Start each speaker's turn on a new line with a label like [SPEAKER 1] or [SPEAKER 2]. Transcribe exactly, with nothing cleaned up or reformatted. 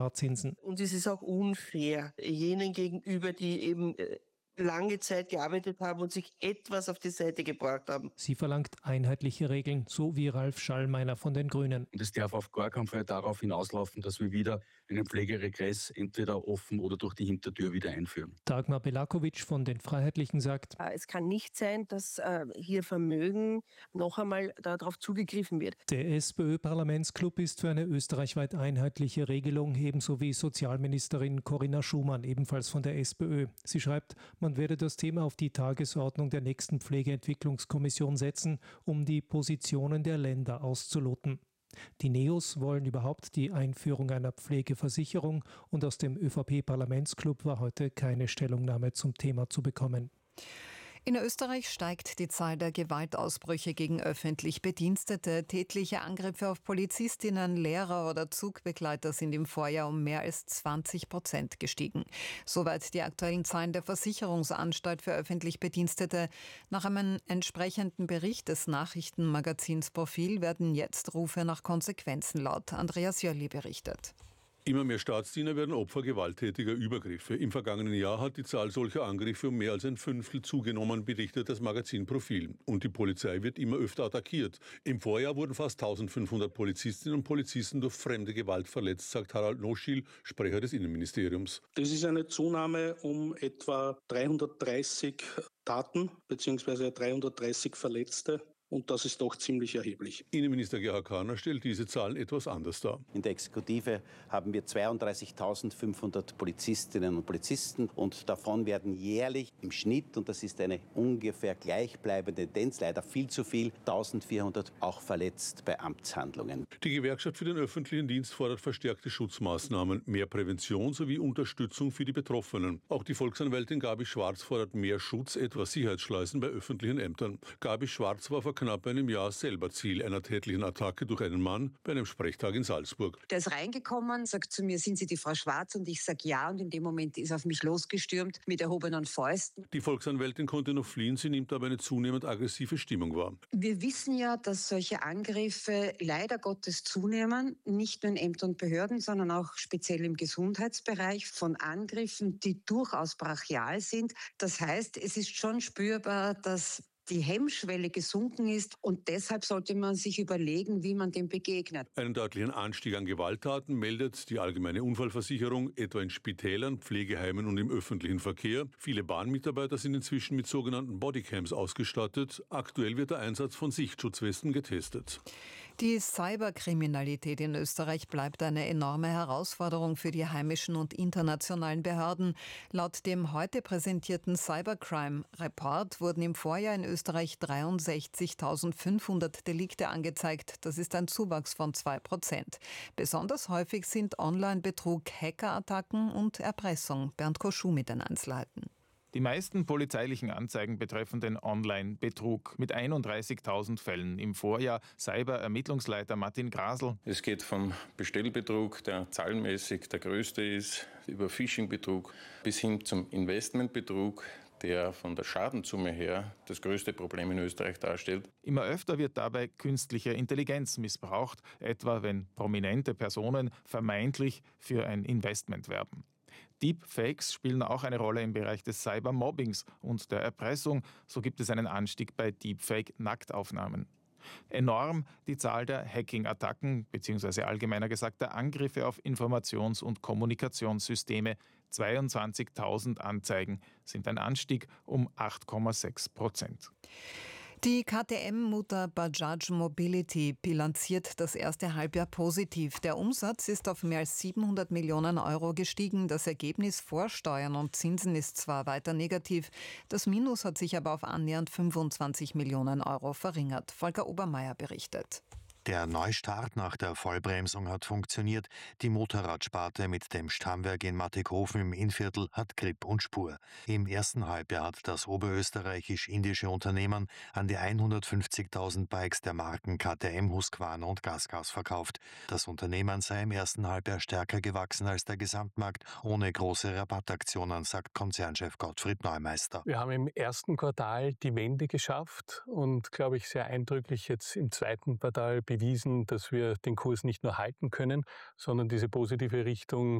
[SPEAKER 1] Zinsen.
[SPEAKER 2] Und es ist auch unfair jenen gegenüber, die eben lange Zeit gearbeitet haben und sich etwas auf die Seite gebracht haben.
[SPEAKER 1] Sie verlangt einheitliche Regeln, so wie Ralf Schallmeiner von den Grünen.
[SPEAKER 3] Und es darf auf gar keinen Fall darauf hinauslaufen, dass wir wieder einen Pflegeregress entweder offen oder durch die Hintertür wieder einführen.
[SPEAKER 1] Dagmar Belakovic von den Freiheitlichen sagt,
[SPEAKER 2] es kann nicht sein, dass äh, hier Vermögen noch einmal darauf zugegriffen wird.
[SPEAKER 1] Der SPÖ-Parlamentsclub ist für eine österreichweit einheitliche Regelung, ebenso wie Sozialministerin Corinna Schumann, ebenfalls von der SPÖ. Sie schreibt, man werde das Thema auf die Tagesordnung der nächsten Pflegeentwicklungskommission setzen, um die Positionen der Länder auszuloten. Die Neos wollen überhaupt die Einführung einer Pflegeversicherung und aus dem ÖVP-Parlamentsclub war heute keine Stellungnahme zum Thema zu bekommen.
[SPEAKER 4] In Österreich steigt die Zahl der Gewaltausbrüche gegen öffentlich Bedienstete. Tätliche Angriffe auf Polizistinnen, Lehrer oder Zugbegleiter sind im Vorjahr um mehr als zwanzig Prozent gestiegen. Soweit die aktuellen Zahlen der Versicherungsanstalt für öffentlich Bedienstete. Nach einem entsprechenden Bericht des Nachrichtenmagazins Profil werden jetzt Rufe nach Konsequenzen laut. Andreas Jölli berichtet.
[SPEAKER 5] Immer mehr Staatsdiener werden Opfer gewalttätiger Übergriffe. Im vergangenen Jahr hat die Zahl solcher Angriffe um mehr als ein Fünftel zugenommen, berichtet das Magazin Profil. Und die Polizei wird immer öfter attackiert. Im Vorjahr wurden fast eintausendfünfhundert Polizistinnen und Polizisten durch fremde Gewalt verletzt, sagt Harald Noschil, Sprecher des Innenministeriums.
[SPEAKER 6] Das ist eine Zunahme um etwa dreihundertdreißig Taten bzw. dreihundertdreißig Verletzte. Und das ist doch ziemlich erheblich.
[SPEAKER 5] Innenminister Gerhard Kahner stellt diese Zahlen etwas anders dar.
[SPEAKER 7] In der Exekutive haben wir zweiunddreißigtausendfünfhundert Polizistinnen und Polizisten und davon werden jährlich im Schnitt, und das ist eine ungefähr gleichbleibende Tendenz, leider viel zu viel, eintausendvierhundert auch verletzt bei Amtshandlungen.
[SPEAKER 5] Die Gewerkschaft für den öffentlichen Dienst fordert verstärkte Schutzmaßnahmen, mehr Prävention sowie Unterstützung für die Betroffenen. Auch die Volksanwältin Gabi Schwarz fordert mehr Schutz, etwa Sicherheitsschleusen bei öffentlichen Ämtern. Gabi Schwarz war vor knapp einem Jahr selber Ziel einer tätlichen Attacke durch einen Mann bei einem Sprechtag in Salzburg.
[SPEAKER 8] Der ist reingekommen, sagt zu mir, sind Sie die Frau Schwarz? Und ich sage ja. Und in dem Moment ist er auf mich losgestürmt mit erhobenen Fäusten.
[SPEAKER 5] Die Volksanwältin konnte noch fliehen, sie nimmt aber eine zunehmend aggressive Stimmung wahr.
[SPEAKER 8] Wir wissen ja, dass solche Angriffe leider Gottes zunehmen, nicht nur in Ämtern und Behörden, sondern auch speziell im Gesundheitsbereich von Angriffen, die durchaus brachial sind. Das heißt, es ist schon spürbar, dass die Hemmschwelle gesunken ist und deshalb sollte man sich überlegen, wie man dem begegnet.
[SPEAKER 5] Einen deutlichen Anstieg an Gewalttaten meldet die Allgemeine Unfallversicherung, etwa in Spitälern, Pflegeheimen und im öffentlichen Verkehr. Viele Bahnmitarbeiter sind inzwischen mit sogenannten Bodycams ausgestattet. Aktuell wird der Einsatz von Sichtschutzwesten getestet.
[SPEAKER 4] Die Cyberkriminalität in Österreich bleibt eine enorme Herausforderung für die heimischen und internationalen Behörden. Laut dem heute präsentierten Cybercrime Report wurden im Vorjahr in Österreich dreiundsechzigtausendfünfhundert Delikte angezeigt. Das ist ein Zuwachs von zwei Prozent. Besonders häufig sind Online-Betrug, Hackerattacken und Erpressung. Bernd Koschuh mit den Einzelheiten.
[SPEAKER 9] Die meisten polizeilichen Anzeigen betreffen den Online-Betrug mit einunddreißigtausend Fällen. Im Vorjahr Cyber-Ermittlungsleiter Martin Grasl.
[SPEAKER 10] Es geht vom Bestellbetrug, der zahlenmäßig der größte ist, über Phishing-Betrug bis hin zum Investmentbetrug, der von der Schadensumme her das größte Problem in Österreich darstellt.
[SPEAKER 9] Immer öfter wird dabei künstliche Intelligenz missbraucht, etwa wenn prominente Personen vermeintlich für ein Investment werben. Deepfakes spielen auch eine Rolle im Bereich des Cybermobbings und der Erpressung. So gibt es einen Anstieg bei Deepfake-Nacktaufnahmen. Enorm die Zahl der Hacking-Attacken bzw. allgemeiner gesagt der Angriffe auf Informations- und Kommunikationssysteme. zweiundzwanzigtausend Anzeigen sind ein Anstieg um acht Komma sechs Prozent.
[SPEAKER 4] Die K T M-Mutter Bajaj Mobility bilanziert das erste Halbjahr positiv. Der Umsatz ist auf mehr als siebenhundert Millionen Euro gestiegen. Das Ergebnis vor Steuern und Zinsen ist zwar weiter negativ, das Minus hat sich aber auf annähernd fünfundzwanzig Millionen Euro verringert. Volker Obermeier berichtet.
[SPEAKER 11] Der Neustart nach der Vollbremsung hat funktioniert. Die Motorradsparte mit dem Stammwerk in Mattighofen im Innviertel hat Grip und Spur. Im ersten Halbjahr hat das oberösterreichisch-indische Unternehmen an die hundertfünfzigtausend Bikes der Marken K T M, Husqvarna und GasGas verkauft. Das Unternehmen sei im ersten Halbjahr stärker gewachsen als der Gesamtmarkt, ohne große Rabattaktionen, sagt Konzernchef Gottfried Neumeister.
[SPEAKER 12] Wir haben im ersten Quartal die Wende geschafft und, glaube ich, sehr eindrücklich jetzt im zweiten Quartal bewiesen, dass wir den Kurs nicht nur halten können, sondern diese positive Richtung